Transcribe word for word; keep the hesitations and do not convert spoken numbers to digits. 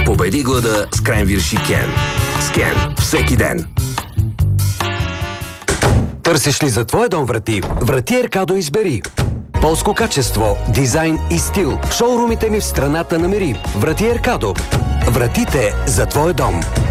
Победи глада с Кренвирш и Кен. С Кен всеки ден. Търсиш ли за твоя дом врати? Врати Еркадо избери. Полско качество, дизайн и стил. В шоурумите ми в страната намери. Врати Еркадо. Вратите за твоя дом.